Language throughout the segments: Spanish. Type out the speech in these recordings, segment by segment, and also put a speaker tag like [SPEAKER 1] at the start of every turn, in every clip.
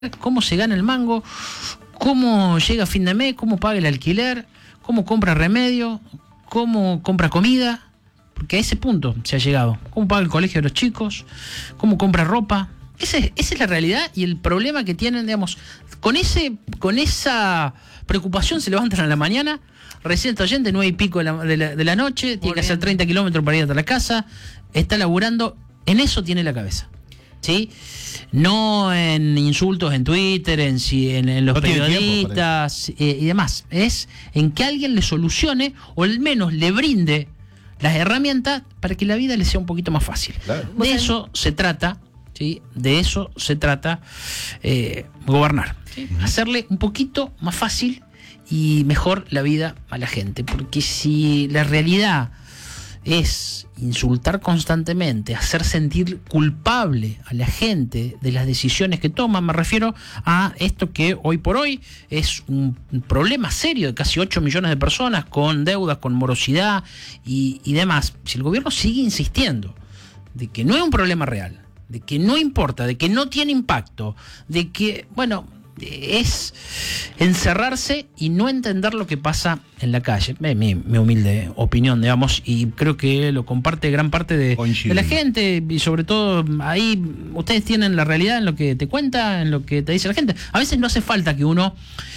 [SPEAKER 1] cómo se gana el mango, cómo llega a fin de mes, cómo paga el alquiler, cómo compra remedio, cómo compra comida, porque a ese punto se ha llegado. Cómo paga el colegio de los chicos, cómo compra ropa. Esa es la realidad y el problema que tienen, digamos, con esa preocupación se levantan a la mañana, recién está oyente, 9 y pico de la noche, tiene que hacer 30 kilómetros para ir hasta la casa, está laburando, en eso tiene la cabeza. ¿Sí? No en insultos en Twitter, en los periodistas y demás. Es en que alguien le solucione o al menos le brinde las herramientas para que la vida le sea un poquito más fácil. Claro. De eso se trata, ¿sí? De eso se trata gobernar. ¿Sí? Hacerle un poquito más fácil y mejor la vida a la gente. Porque si la realidad es insultar constantemente, hacer sentir culpable a la gente de las decisiones que toman, me refiero a esto que hoy por hoy es un problema serio de casi 8 millones de personas con deudas, con morosidad y demás. Si el gobierno sigue insistiendo de que no es un problema real, de que no importa, de que no tiene impacto, de que, bueno, es encerrarse y no entender lo que pasa en la calle. Mi humilde opinión, digamos, y creo que lo comparte gran parte de la gente, y sobre todo ahí ustedes tienen la realidad en lo que te cuenta, en lo que te dice la gente. A veces no hace falta que uno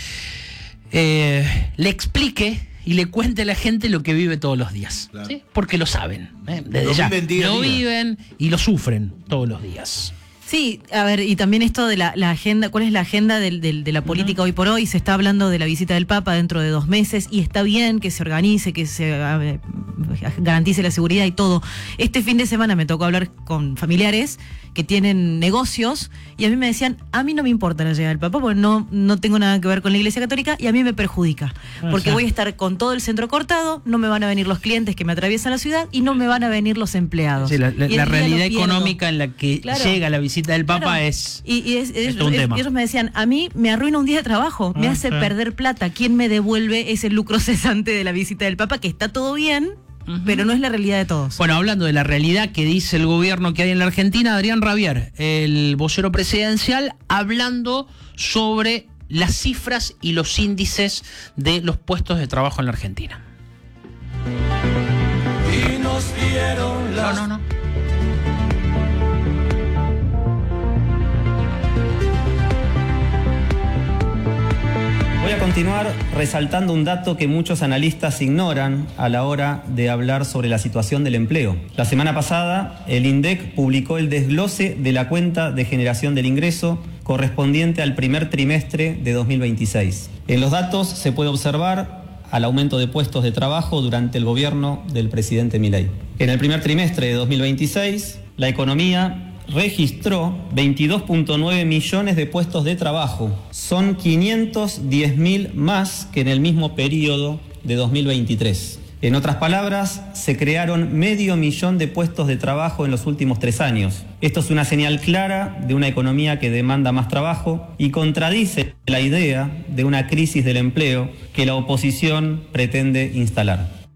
[SPEAKER 1] le explique y le cuente a la gente lo que vive todos los días, claro. ¿Sí? Porque lo saben, desde ya lo viven y lo sufren todos los días.
[SPEAKER 2] Sí, a ver, y también esto de la agenda, ¿cuál es la agenda de la política hoy por hoy? Se está hablando de la visita del Papa dentro de 2 meses y está bien que se organice, que se garantice la seguridad y todo. Este fin de semana me tocó hablar con familiares que tienen negocios y a mí me decían, a mí no me importa la llegada del Papa porque no tengo nada que ver con la Iglesia Católica y a mí me perjudica, porque voy a estar con todo el centro cortado, no me van a venir los clientes que me atraviesan la ciudad y no me van a venir los empleados. Sí,
[SPEAKER 1] la realidad económica en la que llega la visita del Papa es un tema.
[SPEAKER 2] Y ellos me decían, a mí me arruina un día de trabajo, me hace perder plata. ¿Quién me devuelve ese lucro cesante de la visita del Papa? Que está todo bien, pero no es la realidad de todos.
[SPEAKER 1] Bueno, hablando de la realidad que dice el gobierno que hay en la Argentina, Adrián Rabier, el vocero presidencial, hablando sobre las cifras y los índices de los puestos de trabajo en la Argentina.
[SPEAKER 3] Y nos dieron las...
[SPEAKER 1] No.
[SPEAKER 4] Voy a continuar resaltando un dato que muchos analistas ignoran a la hora de hablar sobre la situación del empleo. La semana pasada, el INDEC publicó el desglose de la cuenta de generación del ingreso correspondiente al primer trimestre de 2026. En los datos se puede observar al aumento de puestos de trabajo durante el gobierno del presidente Milei. En el primer trimestre de 2026, la economía registró 22.9 millones de puestos de trabajo. Son 510.000 más que en el mismo periodo de 2023. En otras palabras, se crearon 500.000 de puestos de trabajo en los últimos 3 años. Esto es una señal clara de una economía que demanda más trabajo y contradice la idea de una crisis del empleo que la oposición pretende instalar.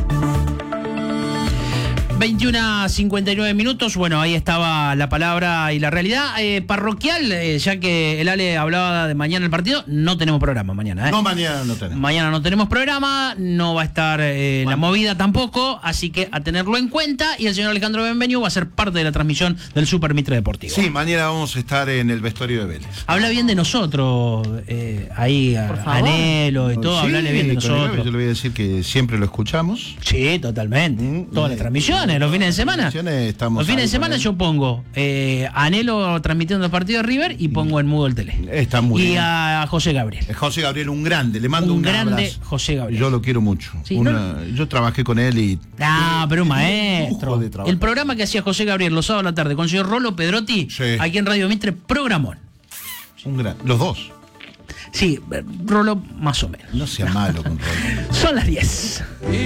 [SPEAKER 1] 21:59. Bueno, ahí estaba la palabra y la realidad parroquial, ya que el Ale hablaba de mañana el partido. No tenemos programa mañana,
[SPEAKER 5] No, mañana no tenemos.
[SPEAKER 1] Mañana no tenemos programa, no va a estar la movida tampoco, así que a tenerlo en cuenta. Y el señor Alejandro Benvenu va a ser parte de la transmisión del Super Mitre Deportivo.
[SPEAKER 5] Sí, mañana vamos a estar en el vestuario de Vélez.
[SPEAKER 1] Habla bien de nosotros, ahí Anhelo y todo, hablale bien de nosotros.
[SPEAKER 5] Yo le voy a decir que siempre lo escuchamos.
[SPEAKER 1] Sí, totalmente. Todas las transmisiones. Los fines de semana. Los fines de semana yo pongo Anhelo transmitiendo el partido de River y pongo en mudo el tele.
[SPEAKER 5] Está muy bien.
[SPEAKER 1] Y a José Gabriel.
[SPEAKER 5] José Gabriel, un grande. Le mando un grande abrazo.
[SPEAKER 1] José Gabriel.
[SPEAKER 5] Yo lo quiero mucho. Sí, yo trabajé con él y...
[SPEAKER 1] pero un maestro. El programa que hacía José Gabriel los sábados a la tarde con el señor Rolo Pedrotti, aquí en Radio Mitre, programón.
[SPEAKER 5] Los dos.
[SPEAKER 1] Sí, Rolo más o menos.
[SPEAKER 5] No sea malo con Rolo.
[SPEAKER 1] Son las 10.